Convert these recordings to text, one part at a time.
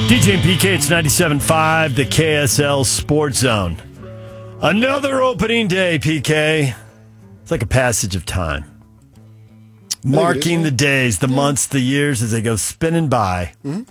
DJ and PK, it's 97.5, the KSL Sports Zone. Another opening day, PK. It's like a passage of time. Marking the days, the months, the years as they go spinning by. Mm-hmm.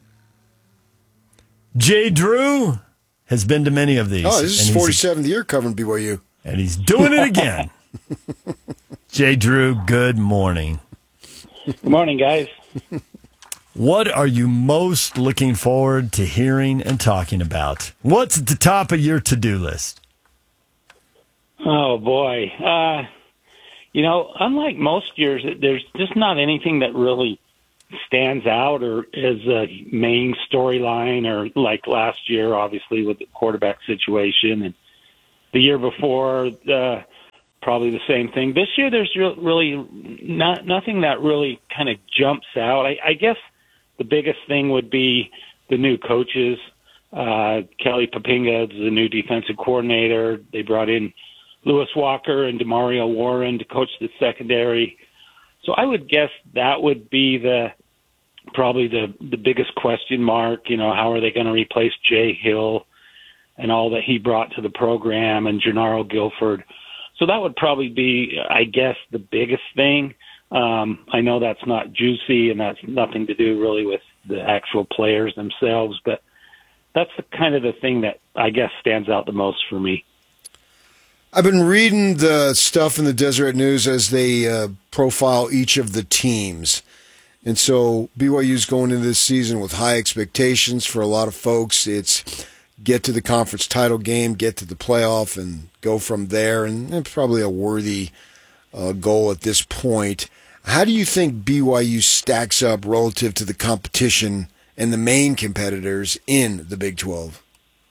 Jay Drew has been to many of these. Oh, this is his 47th year covering BYU. And he's doing it again. Jay Drew, good morning. Good morning, guys. What are you most looking forward to hearing and talking about? What's at the top of your to-do list? Oh, boy. Unlike most years, there's just not anything that really stands out or is a main storyline, or like last year, obviously, with the quarterback situation, and the year before, probably the same thing. This year, there's really nothing that really kind of jumps out. I guess the biggest thing would be the new coaches. Kelly Papinga is the new defensive coordinator. They brought in Lewis Walker and DeMario Warren to coach the secondary. So I would guess that would be probably the biggest question mark. How are they going to replace Jay Hill and all that he brought to the program, and Gennaro Guilford? So that would probably be, I guess, the biggest thing. I know that's not juicy, and that's nothing to do really with the actual players themselves, but that's the thing that I guess stands out the most for me. I've been reading the stuff in the Deseret News as they profile each of the teams. And so BYU's going into this season with high expectations for a lot of folks. It's get to the conference title game, get to the playoff, and go from there. And it's probably a worthy goal at this point. How do you think BYU stacks up relative to the competition and the main competitors in the Big 12?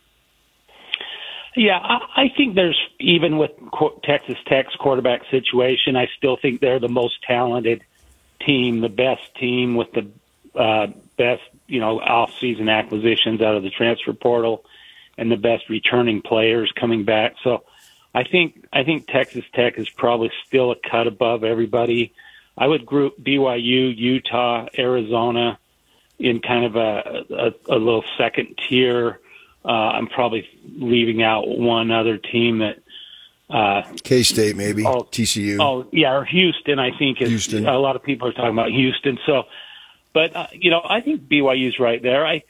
Yeah, I think there's, even with Texas Tech's quarterback situation, I still think they're the most talented team, the best team with the best, off-season acquisitions out of the transfer portal and the best returning players coming back. So I think Texas Tech is probably still a cut above everybody. I would group BYU, Utah, Arizona in kind of a little second tier. I'm probably leaving out one other team that K-State maybe, TCU. Oh yeah, or Houston. I think Houston. A lot of people are talking about Houston. So, but I think BYU's right there. I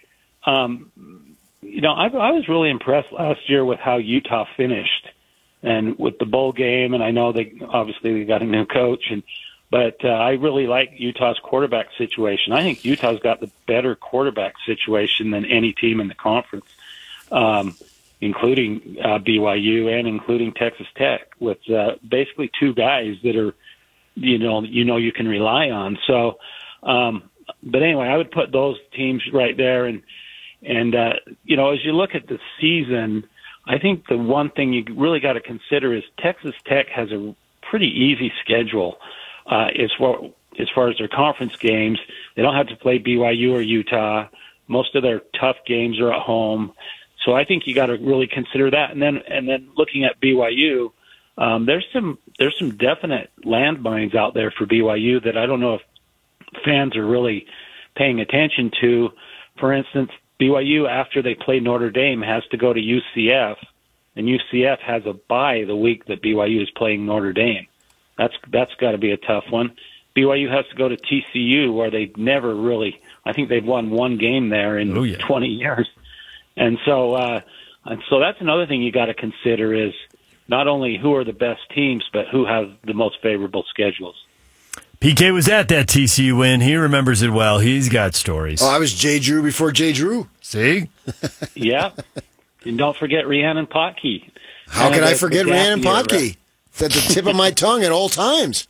was really impressed last year with how Utah finished, and with the bowl game. And I know they got a new coach, but I really like Utah's quarterback situation. I think Utah's got the better quarterback situation than any team in the conference, including BYU and including Texas Tech, with basically two guys that are, you can rely on. So, but anyway, I would put those teams right there. And as you look at the season, I think the one thing you really got to consider is Texas Tech has a pretty easy schedule. As far as their conference games, they don't have to play BYU or Utah. Most of their tough games are at home, so I think you got to really consider that. And then looking at BYU, there's some definite landmines out there for BYU that I don't know if fans are really paying attention to. For instance, BYU, after they play Notre Dame, has to go to UCF, and UCF has a bye the week that BYU is playing Notre Dame. That's got to be a tough one. BYU has to go to TCU, where they never really, I think they've won one game there in 20 years. And so that's another thing you got to consider, is not only who are the best teams, but who have the most favorable schedules. PK was at that TCU win. He remembers it well. He's got stories. Oh, I was Jay Drew before Jay Drew. See? Yeah. And don't forget Rhiannon Potke. How can I forget Rhiannon Potke? It's at the tip of my tongue at all times.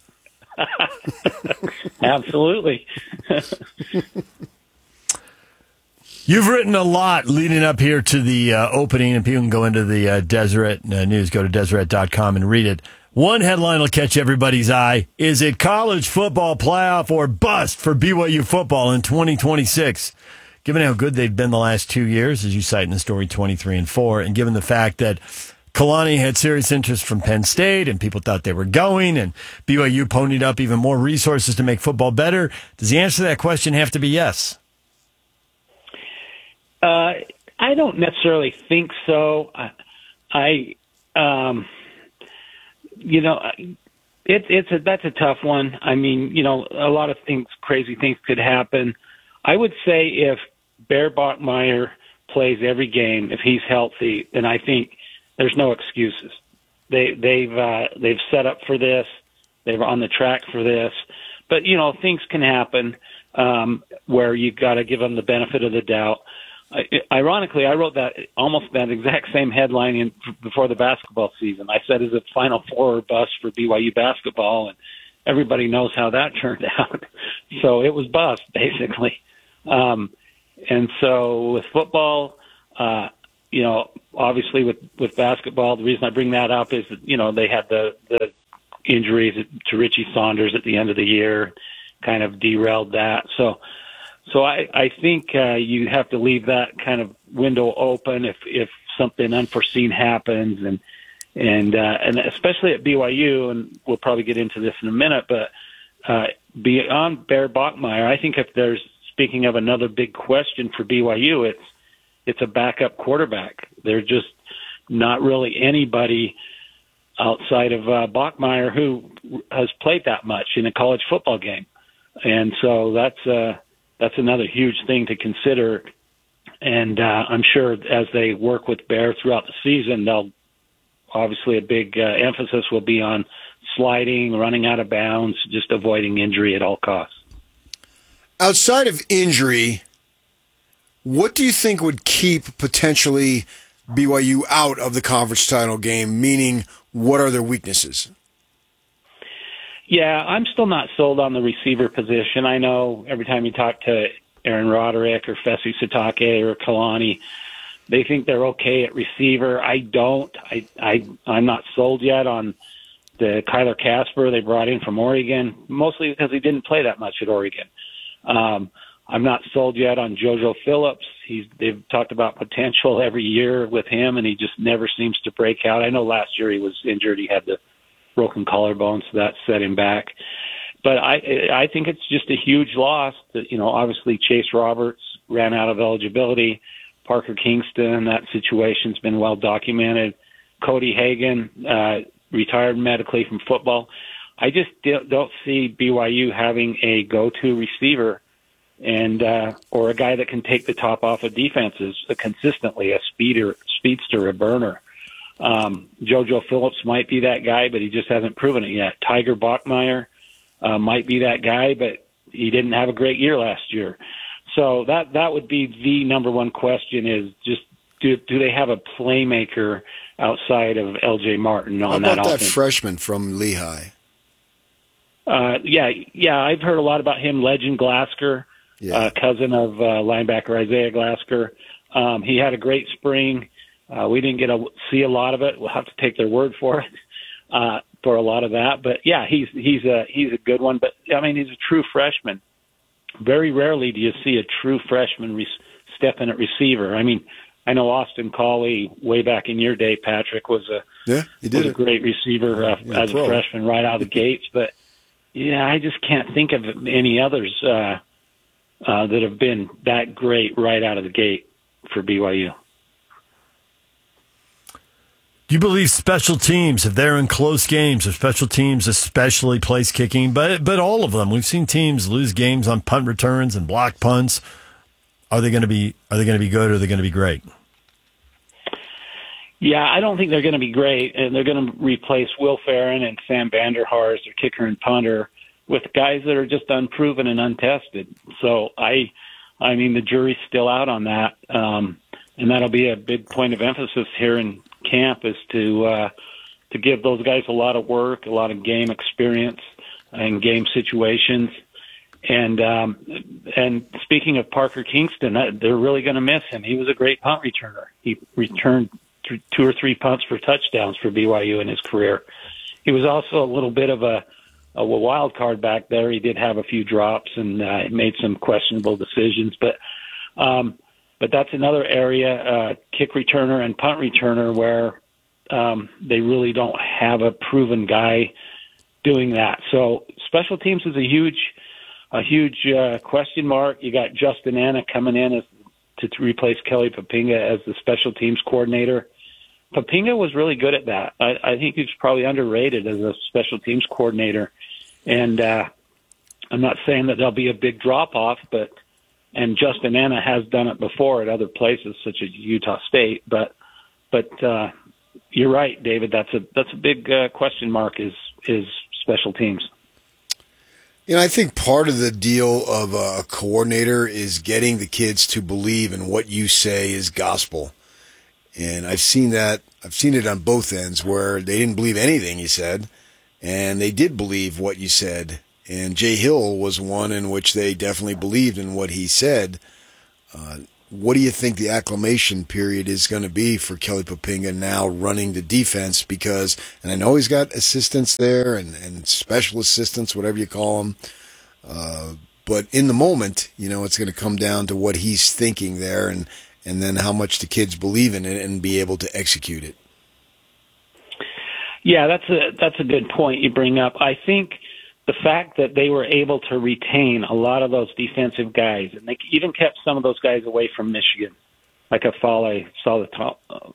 Absolutely. You've written a lot leading up here to the opening, and people can go into the Deseret News, go to Deseret.com and read it. One headline will catch everybody's eye. Is it college football playoff or bust for BYU football in 2026? Given how good they've been the last 2 years, as you cite in the story, 23-4, and given the fact that Kalani had serious interest from Penn State, and people thought they were going, and BYU ponied up even more resources to make football better. Does the answer to that question have to be yes? I don't necessarily think so. That's a tough one. I mean, a lot of crazy things could happen. I would say if Bear Bachmeier plays every game, if he's healthy, then I think there's no excuses. They've set up for this. They're on the track for this. But, things can happen where you've got to give them the benefit of the doubt. Ironically, I wrote almost that exact same headline before the basketball season. I said, is it Final Four or bust for BYU basketball? And everybody knows how that turned out. So it was bust, basically. And so with football, obviously with basketball, the reason I bring that up is that, they had the injuries to Richie Saunders at the end of the year, kind of derailed that. So I think you have to leave that kind of window open if something unforeseen happens, and especially at BYU, and we'll probably get into this in a minute, but beyond Bear Bachmeier, I think if there's, speaking of another big question for BYU, it's a backup quarterback. There's just not really anybody outside of Bachmeier who has played that much in a college football game, and so that's another huge thing to consider. And I'm sure as they work with Bear throughout the season, obviously a big emphasis will be on sliding, running out of bounds, just avoiding injury at all costs. Outside of injury, what do you think would keep potentially BYU out of the conference title game? Meaning, what are their weaknesses? Yeah, I'm still not sold on the receiver position. I know every time you talk to Aaron Roderick or Fesi Sitake or Kalani, they think they're okay at receiver. I don't. I'm not sold yet on the Kyler Casper they brought in from Oregon, mostly because he didn't play that much at Oregon. I'm not sold yet on JoJo Phillips. They've talked about potential every year with him, and he just never seems to break out. I know last year he was injured. He had the broken collarbone, so that set him back. But I think it's just a huge loss that, obviously Chase Roberts ran out of eligibility. Parker Kingston, that situation's been well documented. Cody Hagan retired medically from football. I just don't see BYU having a go-to receiver and or a guy that can take the top off of defenses consistently, a speedster, a burner. JoJo Phillips might be that guy, but he just hasn't proven it yet. Tiger Bachmeier might be that guy, but he didn't have a great year last year. So that would be the number one question is just do they have a playmaker outside of L.J. Martin on that offense? How about that freshman from Lehigh? Yeah, I've heard a lot about him, Legend Glasker, cousin of linebacker Isaiah Glasker. He had a great spring. We didn't get to see a lot of it. We'll have to take their word for it for a lot of that. But yeah, he's a good one. But I mean, he's a true freshman. Very rarely do you see a true freshman step in at receiver. I mean, I know Austin Collie way back in your day, Patrick, was a great receiver as a freshman right out of the gates. But yeah, I just can't think of any others that have been that great right out of the gate for BYU. Do you believe special teams, if they're in close games, or special teams, especially place kicking, but all of them, we've seen teams lose games on punt returns and block punts. Are they going to be good, or are they going to be great? Yeah, I don't think they're going to be great, and they're going to replace Will Farron and Sam Vanderhaar as their kicker and punter with guys that are just unproven and untested. So I mean, the jury's still out on that, and that'll be a big point of emphasis here in camp is to give those guys a lot of work, a lot of game experience and game situations. And speaking of Parker Kingston, they're really going to miss him. He was a great punt returner. He returned 2 or 3 punts for touchdowns for BYU in his career. He was also a little bit of a wild card back there. He did have a few drops and made some questionable decisions, but that's another area, kick returner and punt returner, where they really don't have a proven guy doing that. So special teams is a huge question mark. You got Justin Anna coming in to replace Kelly Papinga as the special teams coordinator. Papinga was really good at that. I think he's probably underrated as a special teams coordinator. And I'm not saying that there'll be a big drop-off, and Justin Anna has done it before at other places, such as Utah State. But you're right, David. That's a big question mark is special teams. I think part of the deal of a coordinator is getting the kids to believe in what you say is gospel. And I've seen that. I've seen it on both ends where they didn't believe anything you said, and they did believe what you said. And Jay Hill was one in which they definitely believed in what he said. What do you think the acclimation period is going to be for Kelly Papinga now running the defense? Because, and I know he's got assistants there and special assistants, whatever you call them. But in the moment, it's going to come down to what he's thinking there and then how much the kids believe in it and be able to execute it. Yeah, that's a good point you bring up. I think the fact that they were able to retain a lot of those defensive guys, and they even kept some of those guys away from Michigan, like a Faletau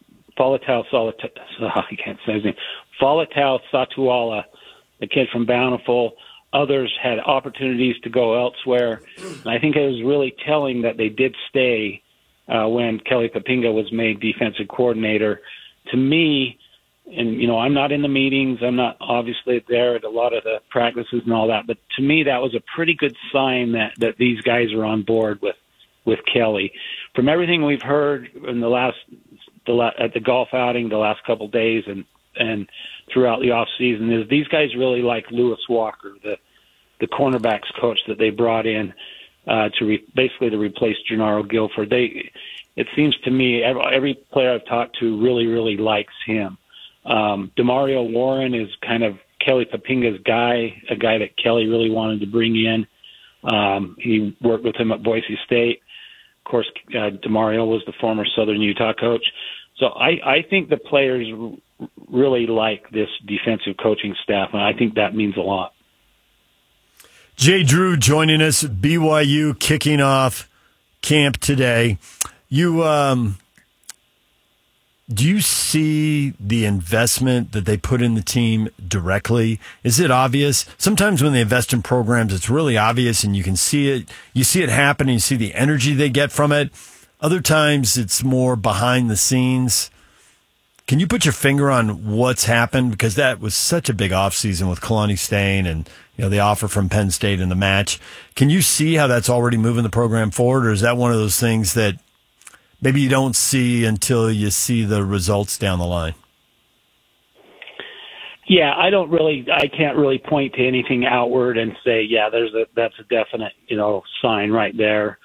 Satuala, the kid from Bountiful. Others had opportunities to go elsewhere. And I think it was really telling that they did stay when Kelly Papinga was made defensive coordinator. To me, and, I'm not in the meetings. I'm not obviously there at a lot of the practices and all that. But to me, that was a pretty good sign that these guys are on board with Kelly. From everything we've heard in at the golf outing the last couple of days and throughout the off season is these guys really like Lewis Walker, the cornerbacks coach that they brought in to replace Gennaro Guilford. It seems to me every player I've talked to really, really likes him. Demario Warren is kind of Kelly Papinga's guy, a guy that Kelly really wanted to bring in. He worked with him at Boise State. Of course, Demario was the former Southern Utah coach. So I think the players really like this defensive coaching staff, and I think that means a lot. Jay Drew joining us, BYU kicking off camp today. Do you see the investment that they put in the team directly? Is it obvious? Sometimes when they invest in programs, it's really obvious and you can see it. You see it happen and you see the energy they get from it. Other times it's more behind the scenes. Can you put your finger on what's happened? Because that was such a big offseason with Kalani Stain and the offer from Penn State in the match. Can you see how that's already moving the program forward, or is that one of those things that maybe you don't see until you see the results down the line? Yeah, I can't really point to anything outward and say, yeah, that's a definite, sign right there.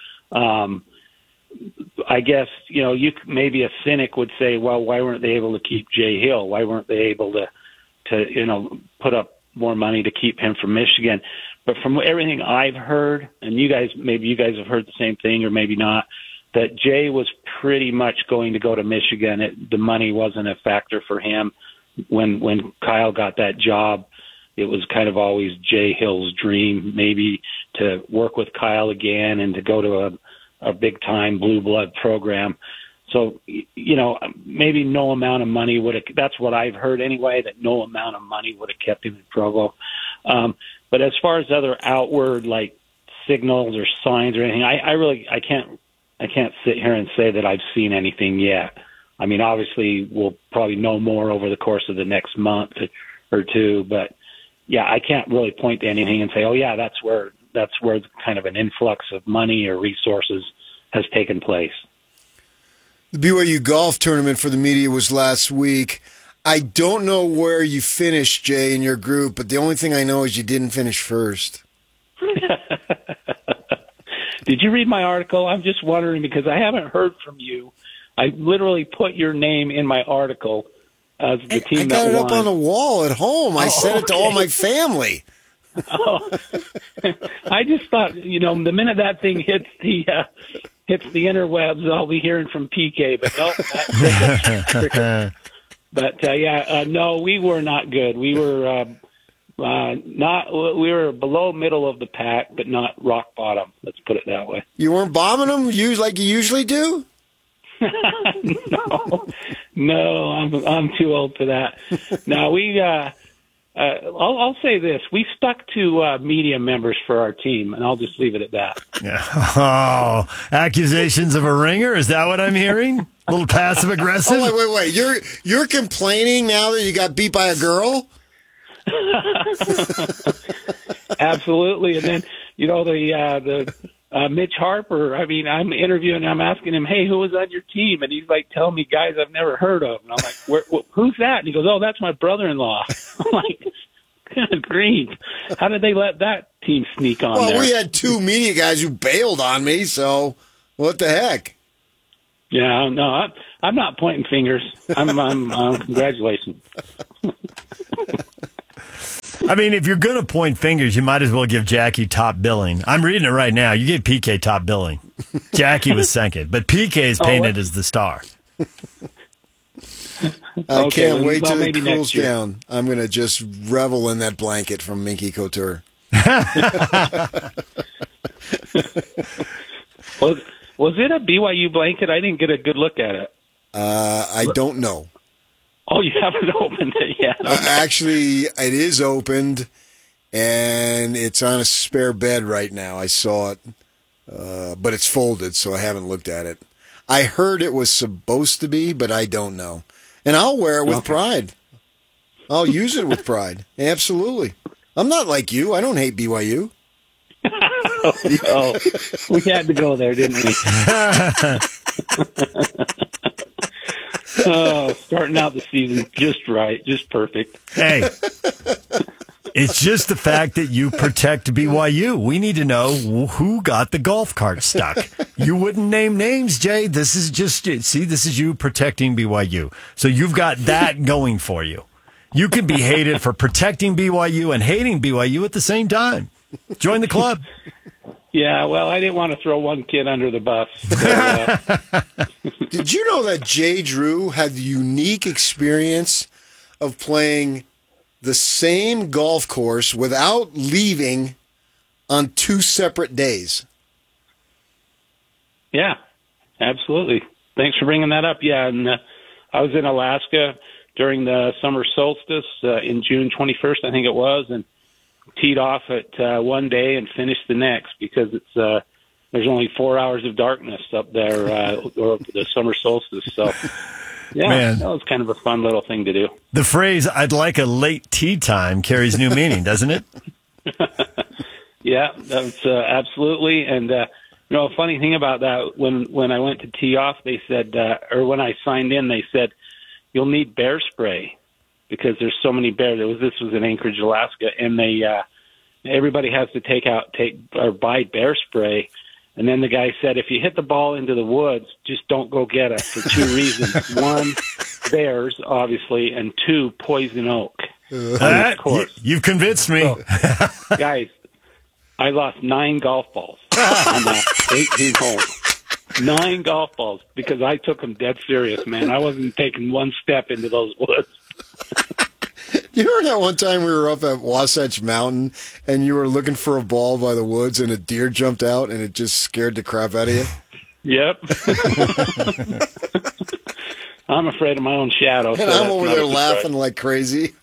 I guess, maybe a cynic would say, well, why weren't they able to keep Jay Hill? Why weren't they able to put up more money to keep him from Michigan? But from everything I've heard, and you guys have heard the same thing or maybe not, that Jay was pretty much going to go to Michigan. The money wasn't a factor for him. When Kyle got that job, it was kind of always Jay Hill's dream, maybe to work with Kyle again and to go to a big-time blue blood program. So, maybe no amount of money would have – that's what I've heard anyway, that no amount of money would have kept him in Provo. But as far as other outward, like, signals or signs or anything, I can't sit here and say that I've seen anything yet. I mean, obviously, we'll probably know more over the course of the next month or two. But, yeah, I can't really point to anything and say, oh, yeah, that's where kind of an influx of money or resources has taken place. The BYU golf tournament for the media was last week. I don't know where you finished, Jay, in your group, but the only thing I know is you didn't finish first. Did you read my article? I'm just wondering because I haven't heard from you. I literally put your name in my article as the team that won. I got it up on the wall at home. I sent it to all my family. Oh, I just thought, the minute that thing hits the interwebs, I'll be hearing from PK. But no, no, we were not good. We Not we were below middle of the pack, but not rock bottom. Let's put it that way. You weren't bombing them like you usually do? No, I'm too old for that. No, I'll say this: we stuck to media members for our team, and I'll just leave it at that. Yeah. Oh, accusations of a ringer? Is that what I'm hearing? A little passive aggressive? Oh, wait. You're complaining now that you got beat by a girl? Absolutely. And then, the Mitch Harper, I'm interviewing, I'm asking him, hey, who was on your team? And he's like, telling me guys I've never heard of. And I'm like, who's that? And he goes, oh, that's my brother-in-law. I'm like, good grief. How did they let that team sneak on there? Well, we had two media guys who bailed on me, so what the heck? Yeah, no, I'm not pointing fingers. Congratulations. I mean, if you're going to point fingers, you might as well give Jackie top billing. I'm reading it right now. You gave PK top billing. Jackie was second, but PK is painted as the star. I can't wait till it cools down. I'm going to just revel in that blanket from Minky Couture. Was it a BYU blanket? I didn't get a good look at it. I don't know. Oh, you haven't opened it yet? Okay. Actually, it is opened, and it's on a spare bed right now. I saw it, but it's folded, so I haven't looked at it. I heard it was supposed to be, but I don't know. And I'll wear it with pride. I'll use it with pride. Absolutely. I'm not like you. I don't hate BYU. Oh, we had to go there, didn't we? Oh, starting out the season just right, just perfect. Hey, it's just the fact that you protect BYU. We need to know who got the golf cart stuck. You wouldn't name names, Jay. This is you protecting BYU. So you've got that going for you. You can be hated for protecting BYU and hating BYU at the same time. Join the club. Yeah, well, I didn't want to throw one kid under the bus. So, Did you know that Jay Drew had the unique experience of playing the same golf course without leaving on 2 separate days? Yeah, absolutely. Thanks for bringing that up. Yeah, and I was in Alaska during the summer solstice in June 21st, I think it was, and teed off at one day and finished the next because it's there's only 4 hours of darkness up there or the summer solstice. So, yeah, Man. That was kind of a fun little thing to do. The phrase "I'd like a late tea time" carries new meaning, doesn't it? Yeah, that's absolutely. And a funny thing about that, when I went to tee off, they said, or when I signed in, they said you'll need bear spray because there's so many bears. This was in Anchorage, Alaska, and they everybody has to buy bear spray. And then the guy said, if you hit the ball into the woods, just don't go get it for 2 reasons. 1, bears, obviously, and 2, poison oak. You've convinced me. So, guys, I lost 9 golf balls on that 18 holes. 9 golf balls because I took them dead serious, man. I wasn't taking one step into those woods. You remember that one time we were up at Wasatch Mountain and you were looking for a ball by the woods and a deer jumped out and it just scared the crap out of you? Yep. I'm afraid of my own shadow. And I'm over there laughing like crazy.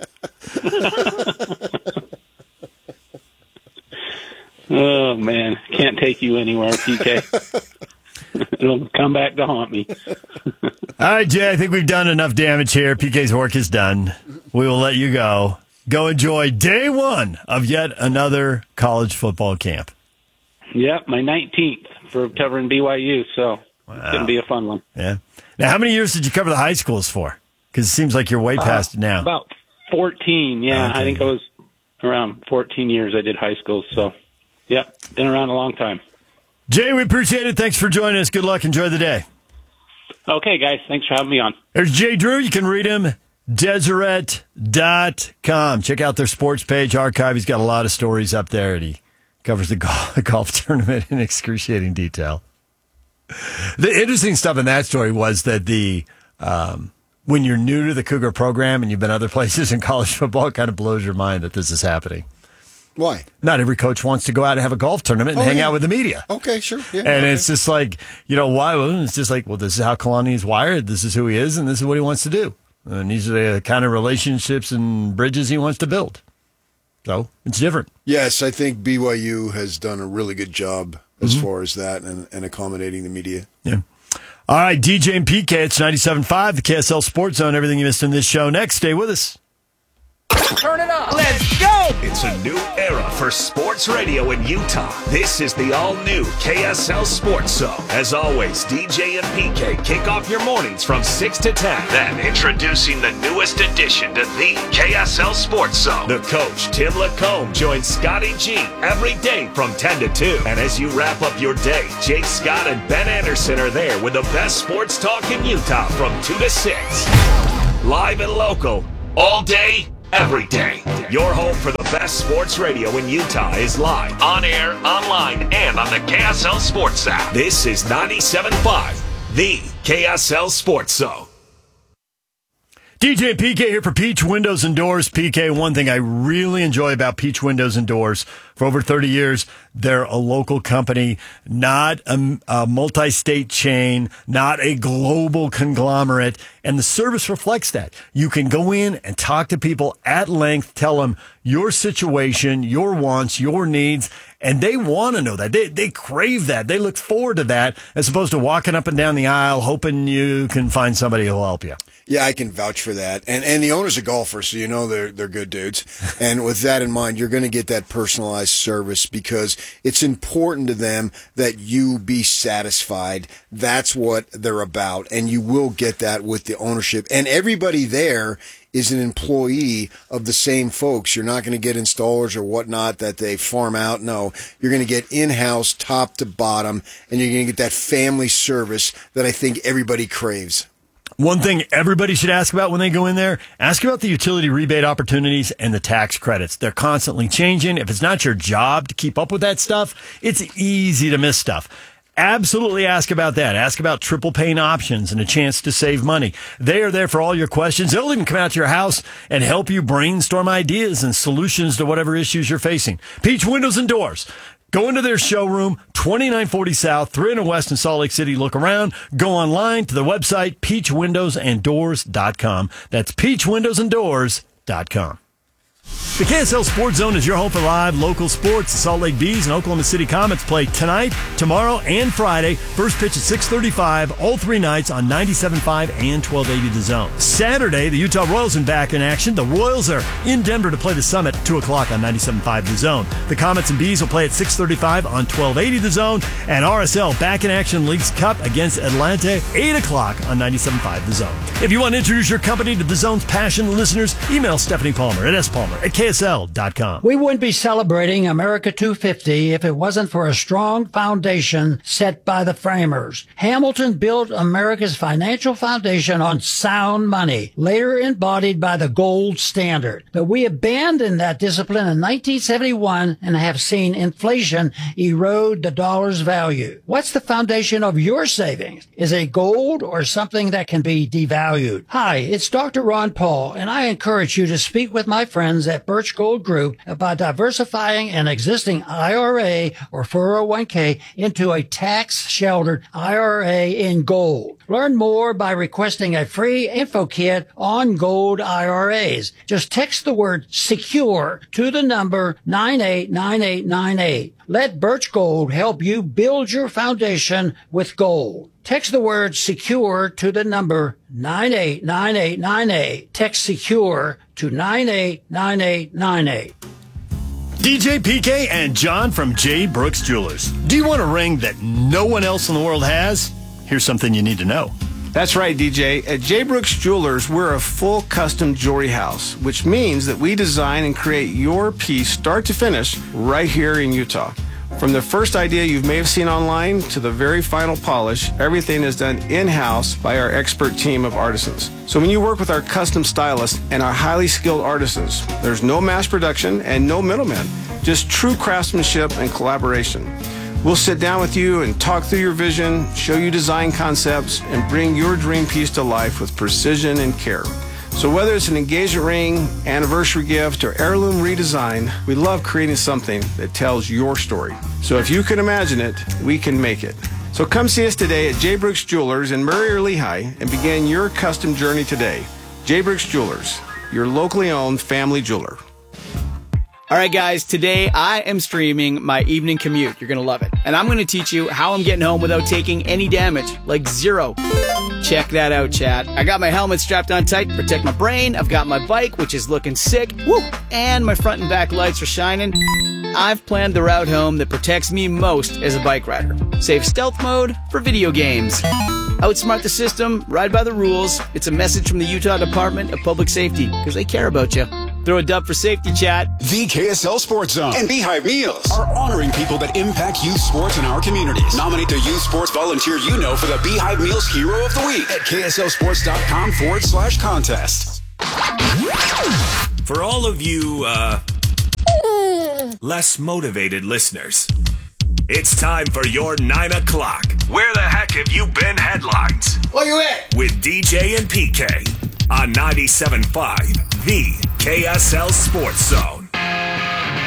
Oh, man. Can't take you anywhere, PK. It'll come back to haunt me. All right, Jay, I think we've done enough damage here. PK's work is done. We will let you go. Go enjoy day 1 of yet another college football camp. Yep, my 19th for covering BYU, so It's going to be a fun one. Yeah. Now, how many years did you cover the high schools for? Because it seems like you're way past it now. About 14, yeah. Okay. I think I was around 14 years I did high school, so, yeah, been around a long time. Jay, we appreciate it. Thanks for joining us. Good luck. Enjoy the day. Okay, guys. Thanks for having me on. There's Jay Drew. You can read him, Deseret.com. Check out their sports page archive. He's got a lot of stories up there, and he covers the golf tournament in excruciating detail. The interesting stuff in that story was that the when you're new to the Cougar program and you've been other places in college football, it kind of blows your mind that this is happening. Why? Not every coach wants to go out and have a golf tournament and hang out with the media. Okay, sure. Yeah, and it's just like, why? Well, it's just like, this is how Kalani is wired. This is who he is, and this is what he wants to do. And these are the kind of relationships and bridges he wants to build. So it's different. Yes, I think BYU has done a really good job as far as that and accommodating the media. Yeah. All right, DJ and PK, it's 97.5, the KSL Sports Zone. Everything you missed in this show. Next, stay with us. Turn it up. Let's go. It's a new era for sports radio in Utah. This is the all-new KSL Sports Zone. As always, DJ and PK kick off your mornings from 6 to 10. Then introducing the newest addition to the KSL Sports Zone. The coach, Tim Lacombe, joins Scotty G every day from 10 to 2. And as you wrap up your day, Jake Scott and Ben Anderson are there with the best sports talk in Utah from 2 to 6. Live and local, all day, every day. Your home for the best sports radio in Utah is live, on air, online, and on the KSL Sports app. This is 97.5, the KSL Sports Zone. DJ and PK here for Peach Windows and Doors. PK, one thing I really enjoy about Peach Windows and Doors, for over 30 years, they're a local company, not a multi-state chain, not a global conglomerate, and the service reflects that. You can go in and talk to people at length, tell them your situation, your wants, your needs, and they want to know that. They crave that. They look forward to that, as opposed to walking up and down the aisle hoping you can find somebody who'll help you. Yeah, I can vouch for that. And the owner's a golfer, so they're good dudes. And with that in mind, you're going to get that personalized service because it's important to them that you be satisfied. That's what they're about. And you will get that with the ownership. And everybody there is an employee of the same folks. You're not going to get installers or whatnot that they farm out. No, you're going to get in-house, top to bottom, and you're going to get that family service that I think everybody craves. One thing everybody should ask about when they go in there, ask about the utility rebate opportunities and the tax credits. They're constantly changing. If it's not your job to keep up with that stuff, it's easy to miss stuff. Absolutely ask about that. Ask about triple pane options and a chance to save money. They are there for all your questions. They'll even come out to your house and help you brainstorm ideas and solutions to whatever issues you're facing. Peach Windows and Doors. Go into their showroom, 2940 South, 300 West in Salt Lake City. Look around. Go online to the website, peachwindowsanddoors.com. That's peachwindowsanddoors.com. The KSL Sports Zone is your home for live local sports. The Salt Lake Bees and Oklahoma City Comets play tonight, tomorrow, and Friday. First pitch at 6:35, all three nights on 97.5 and 1280 The Zone. Saturday, the Utah Royals are back in action. The Royals are in Denver to play the Summit at 2 o'clock on 97.5 The Zone. The Comets and Bees will play at 6:35 on 1280 The Zone. And RSL back in action Leagues Cup against Atlanta, 8 o'clock on 97.5 The Zone. If you want to introduce your company to The Zone's passion listeners, email Stephanie Palmer at spalmer@ksl.com. We wouldn't be celebrating America 250 if it wasn't for a strong foundation set by the framers. Hamilton built America's financial foundation on sound money, later embodied by the gold standard. But we abandoned that discipline in 1971 and have seen inflation erode the dollar's value. What's the foundation of your savings? Is it gold or something that can be devalued? Hi, it's Dr. Ron Paul, and I encourage you to speak with my friends at Birch Gold Group about diversifying an existing IRA or 401k into a tax-sheltered IRA in gold. Learn more by requesting a free info kit on gold IRAs. Just text the word SECURE to the number 989898. Let Birch Gold help you build your foundation with gold. Text the word SECURE to the number 989898. Text SECURE to 989898. DJ PK and John from J. Brooks Jewelers. Do you want a ring that no one else in the world has? Here's something you need to know. That's right, DJ. At J. Brooks Jewelers, we're a full custom jewelry house, which means that we design and create your piece start to finish right here in Utah. From the first idea you may have seen online to the very final polish, everything is done in-house by our expert team of artisans. So when you work with our custom stylists and our highly skilled artisans, there's no mass production and no middlemen, just true craftsmanship and collaboration. We'll sit down with you and talk through your vision, show you design concepts, and bring your dream piece to life with precision and care. So whether it's an engagement ring, anniversary gift, or heirloom redesign, we love creating something that tells your story. So if you can imagine it, we can make it. So come see us today at J. Brooks Jewelers in Murray or Lehigh and begin your custom journey today. J. Brooks Jewelers, your locally owned family jeweler. All right, guys, today I am streaming my evening commute. You're going to love it. And I'm going to teach you how I'm getting home without taking any damage, like zero. Check that out, chat. I got my helmet strapped on tight to protect my brain. I've got my bike, which is looking sick. Woo! And my front and back lights are shining. I've planned the route home that protects me most as a bike rider. Save stealth mode for video games. Outsmart the system, ride by the rules. It's a message from the Utah Department of Public Safety, because they care about you. Throw a dub for safety, chat. The KSL Sports Zone and Beehive Meals are honoring people that impact youth sports in our communities. Nominate the youth sports volunteer you know for the Beehive Meals Hero of the Week at KSLSports.com/contest. For all of you, less motivated listeners, it's time for your 9 o'clock. Where the heck have you been headlines? Where you at? With DJ and PK on 97.5, the KSL Sports Zone.